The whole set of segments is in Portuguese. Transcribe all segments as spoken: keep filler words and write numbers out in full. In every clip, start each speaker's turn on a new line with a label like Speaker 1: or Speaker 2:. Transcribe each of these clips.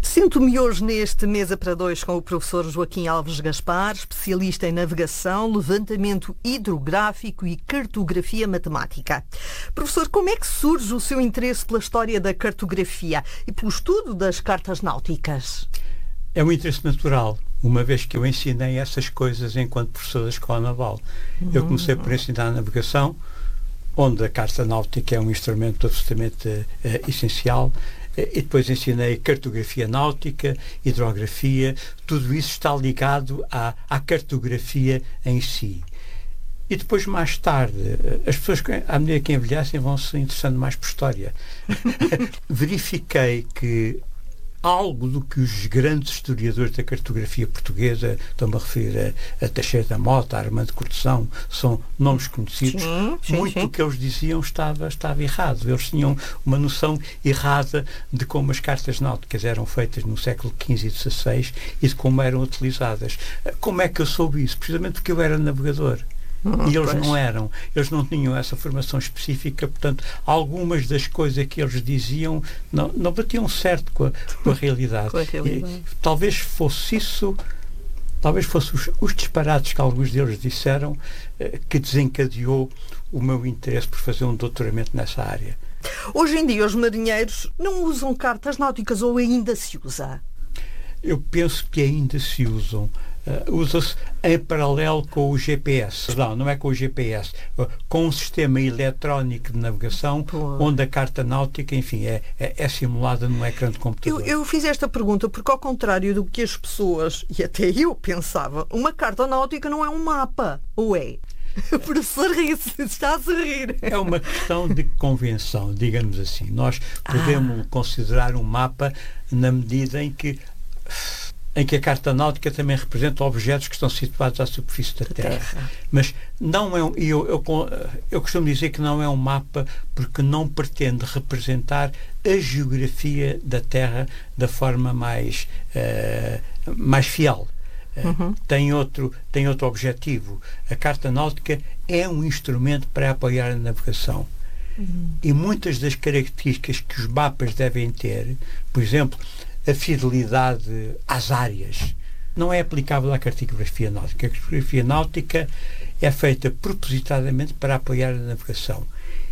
Speaker 1: Sinto-me hoje neste Mesa para Dois com o professor Joaquim Alves Gaspar, especialista em navegação, levantamento hidrográfico e cartografia matemática. Professor, como é que surge o seu interesse pela história da cartografia e pelo estudo das cartas náuticas?
Speaker 2: É um interesse natural, uma vez que eu ensinei essas coisas enquanto professor da Escola Naval. Uhum. Eu comecei por ensinar a navegação, onde a carta náutica é um instrumento absolutamente uh, essencial, e depois ensinei cartografia náutica, hidrografia, tudo isso está ligado à, à cartografia em si. E depois, mais tarde, as pessoas, à medida que envelhecem, vão se interessando mais por história. Verifiquei que algo do que os grandes historiadores da cartografia portuguesa, estou-me a referir a, a Teixeira da Mota, a Armando Cortesão, são nomes conhecidos, sim, sim, muito sim. do que eles diziam estava, estava errado. Eles tinham uma noção errada de como as cartas náuticas eram feitas no século quinze e dezasseis e de como eram utilizadas. Como é que eu soube isso? Precisamente porque eu era navegador. Hum, e eles pois. não eram, eles não tinham essa formação específica, portanto, algumas das coisas que eles diziam não, não batiam certo com a, com a realidade. Com a realidade. E, talvez fosse isso, talvez fosse os, os disparates que alguns deles disseram eh, que desencadeou o meu interesse por fazer um doutoramento nessa área.
Speaker 1: Hoje em dia os marinheiros não usam cartas náuticas ou ainda se usa?
Speaker 2: Eu penso que ainda se usam. Uh, usa-se em paralelo com o G P S. Não, não é com o G P S. Uh, com um sistema eletrónico de navegação, Pô. onde a carta náutica, enfim, é, é, é simulada num ecrã de computador.
Speaker 1: Eu, eu fiz esta pergunta porque, ao contrário do que as pessoas, e até eu pensava, uma carta náutica não é um mapa, ou é? O professor está a sorrir.
Speaker 2: É uma questão de convenção, digamos assim. Nós podemos ah. considerar um mapa na medida em que em que a carta náutica também representa objetos que estão situados à superfície da Terra. terra. Mas não é um, eu, eu, eu costumo dizer que não é um mapa porque não pretende representar a geografia da Terra da forma mais, uh, mais fiel. Uhum. Uh, tem, outro, tem outro objetivo. A carta náutica é um instrumento para apoiar a navegação. Uhum. E muitas das características que os mapas devem ter, por exemplo, a fidelidade às áreas, não é aplicável à cartografia náutica. A cartografia náutica é feita propositadamente para apoiar a navegação.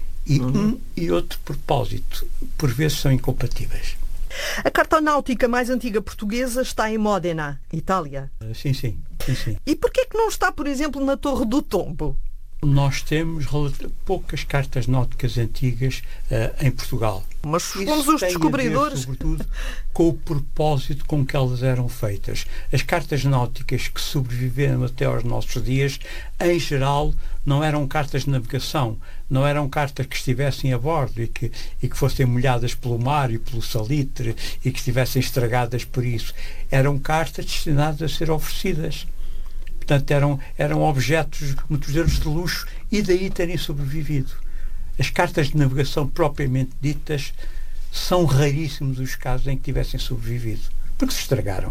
Speaker 2: E uhum. um e outro propósito, por vezes, são incompatíveis.
Speaker 1: A carta náutica mais antiga portuguesa está em Módena, Itália.
Speaker 2: Sim, sim. sim, sim.
Speaker 1: E porquê é que não está, por exemplo, na Torre do Tombo?
Speaker 2: Nós temos poucas cartas náuticas antigas uh, em Portugal.
Speaker 1: Mas fomos os descobridores.
Speaker 2: Tem a ver, sobretudo, com o propósito com que elas eram feitas. As cartas náuticas que sobreviveram até aos nossos dias, em geral, não eram cartas de navegação, não eram cartas que estivessem a bordo e que, e que fossem molhadas pelo mar e pelo salitre e que estivessem estragadas por isso. Eram cartas destinadas a ser oferecidas. Portanto, eram, eram objetos, muitos deles de luxo, e daí terem sobrevivido. As cartas de navegação propriamente ditas são raríssimos os casos em que tivessem sobrevivido, porque se estragaram.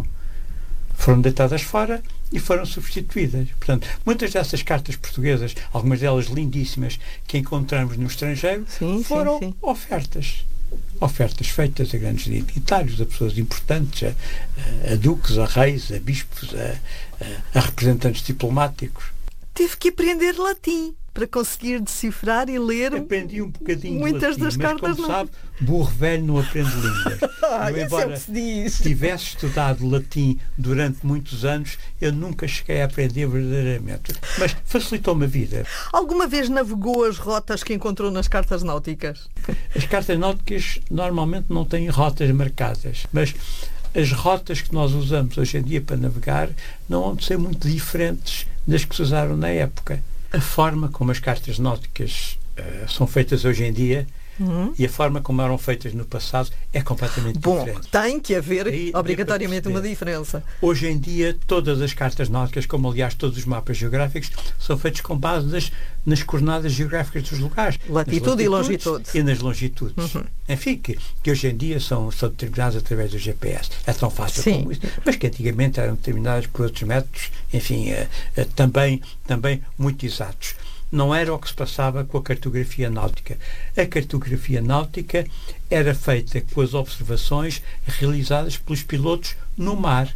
Speaker 2: Foram deitadas fora e foram substituídas. Portanto, muitas dessas cartas portuguesas, algumas delas lindíssimas, que encontramos no estrangeiro, sim, foram sim, sim. ofertas. Ofertas feitas a grandes dignitários, a pessoas importantes, a, a duques, a reis, a bispos, a, a, a representantes diplomáticos.
Speaker 1: Tive que aprender latim para conseguir decifrar e ler.
Speaker 2: Aprendi um bocadinho
Speaker 1: muitas
Speaker 2: de latim,
Speaker 1: das
Speaker 2: mas
Speaker 1: cartas
Speaker 2: como
Speaker 1: não.
Speaker 2: sabe, burro velho não aprende línguas.
Speaker 1: Ah,
Speaker 2: eu,
Speaker 1: isso
Speaker 2: embora
Speaker 1: é o que se diz.
Speaker 2: tivesse estudado latim durante muitos anos, eu nunca cheguei a aprender verdadeiramente. Mas facilitou-me a vida.
Speaker 1: Alguma vez navegou as rotas que encontrou nas cartas náuticas?
Speaker 2: As cartas náuticas normalmente não têm rotas marcadas, mas as rotas que nós usamos hoje em dia para navegar não vão ser muito diferentes das que se usaram na época. A forma como as cartas náuticas uh, são feitas hoje em dia uhum. e a forma como eram feitas no passado é completamente
Speaker 1: Bom,
Speaker 2: diferente.
Speaker 1: Tem que haver Aí, obrigatoriamente uma diferença.
Speaker 2: Hoje em dia, todas as cartas náuticas, como aliás todos os mapas geográficos, são feitos com base nas, nas coordenadas geográficas dos lugares.
Speaker 1: Latitude e longitude.
Speaker 2: E nas longitudes. Uhum. Enfim, que, que hoje em dia são, são determinadas através do G P S. É tão fácil Sim. como isso. Mas que antigamente eram determinadas por outros métodos, enfim, uh, uh, também, também muito exatos. não era o que se passava com a cartografia náutica. A cartografia náutica era feita com as observações realizadas pelos pilotos no mar.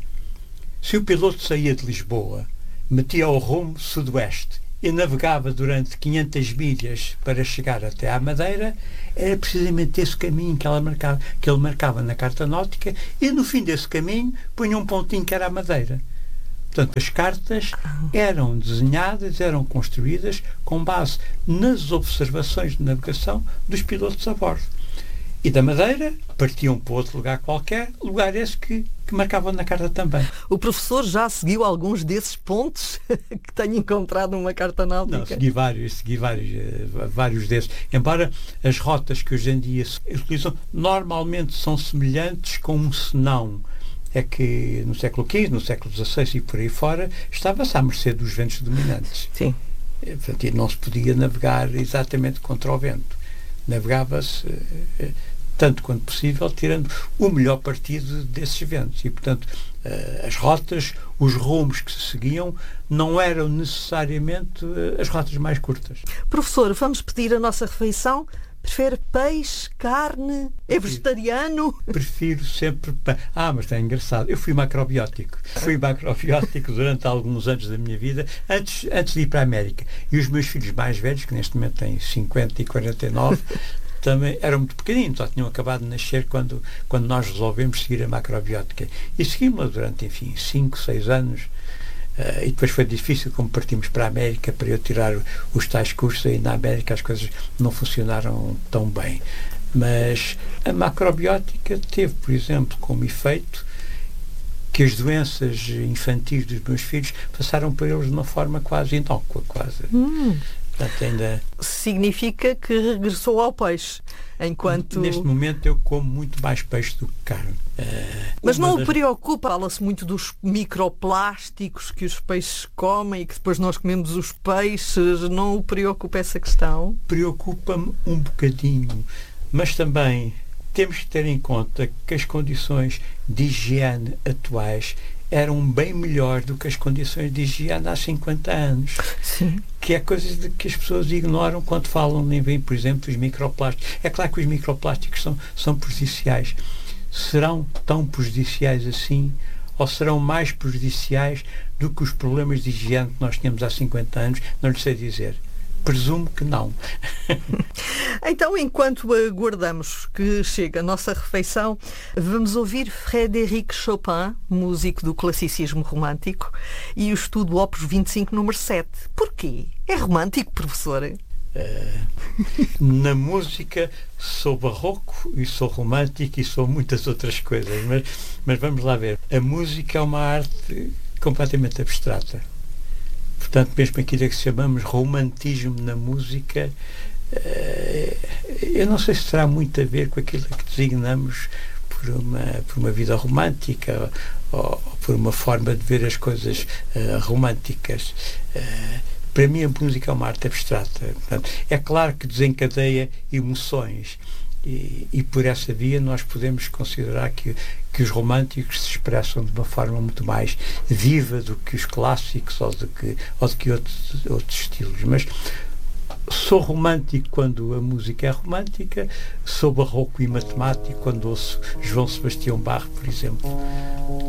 Speaker 2: Se o piloto saía de Lisboa, metia o rumo sudoeste e navegava durante quinhentas milhas para chegar até à Madeira, era precisamente esse caminho que, ela marcava, que ele marcava na carta náutica, e no fim desse caminho punha um pontinho que era a Madeira. Portanto, as cartas eram desenhadas, eram construídas com base nas observações de navegação dos pilotos a bordo. E da Madeira partiam para outro lugar qualquer, lugar esse que, que marcavam na carta também.
Speaker 1: O professor já seguiu alguns desses pontos que tenho encontrado numa carta náutica?
Speaker 2: Não, segui vários, segui vários, uh, vários desses. Embora as rotas que hoje em dia se utilizam normalmente são semelhantes com um senão. É que no século quinze, no século dezasseis e por aí fora, estava-se à mercê dos ventos dominantes.
Speaker 1: Sim.
Speaker 2: Portanto, e não se podia navegar exatamente contra o vento. Navegava-se uh, tanto quanto possível, tirando o melhor partido desses ventos. E, portanto, uh, as rotas, os rumos que se seguiam, não eram necessariamente uh, as rotas mais curtas.
Speaker 1: Professor, vamos pedir a nossa refeição. Prefere peixe, carne? É vegetariano?
Speaker 2: Prefiro sempre peixe. Ah, mas é engraçado. Eu fui macrobiótico. Fui macrobiótico durante alguns anos da minha vida, antes, antes de ir para a América. E os meus filhos mais velhos, que neste momento têm cinquenta e quarenta e nove, também eram muito pequeninos, só tinham acabado de nascer quando, quando nós resolvemos seguir a macrobiótica. E seguimos-la durante, enfim, cinco, seis anos. Uh, e depois foi difícil, como partimos para a América, para eu tirar os tais cursos, aí na América as coisas não funcionaram tão bem. Mas a macrobiótica teve, por exemplo, como efeito que as doenças infantis dos meus filhos passaram para eles de uma forma quase inócua, quase. Hum. Portanto, ainda...
Speaker 1: Significa que regressou ao peixe, enquanto...
Speaker 2: Neste momento eu como muito mais peixe do que carne. Uh,
Speaker 1: Mas não das... o preocupa? Fala-se muito dos microplásticos que os peixes comem e que depois nós comemos os peixes. Não o preocupa essa questão?
Speaker 2: Preocupa-me um bocadinho, mas também temos que ter em conta que as condições de higiene atuais eram bem melhores do que as condições de higiene há cinquenta anos.
Speaker 1: Sim. Que
Speaker 2: é coisas de que as pessoas ignoram quando falam, nem vêm, por exemplo, dos microplásticos. É claro que os microplásticos são, são prejudiciais. Serão tão prejudiciais assim, ou serão mais prejudiciais do que os problemas de higiene que nós tínhamos há cinquenta anos? Não lhe sei dizer. Presumo que não.
Speaker 1: Então, enquanto aguardamos que chegue a nossa refeição, vamos ouvir Frédéric Chopin, músico do classicismo romântico, e o estudo Opus vinte e cinco, número sete. Porquê? É romântico, professor?
Speaker 2: Uh, na música sou barroco e sou romântico e sou muitas outras coisas, mas, mas vamos lá ver. A música é uma arte completamente abstrata. Portanto, mesmo aquilo que chamamos romantismo na música, eu não sei se terá muito a ver com aquilo que designamos por uma, por uma vida romântica ou, ou por uma forma de ver as coisas uh, românticas. Uh, para mim, a música é uma arte abstrata. Portanto, é claro que desencadeia emoções. E, e por essa via nós podemos considerar que, que os românticos se expressam de uma forma muito mais viva do que os clássicos ou do que, ou do que outros, outros estilos. Mas sou romântico quando a música é romântica, sou barroco e matemático quando ouço João Sebastião Bach, por exemplo.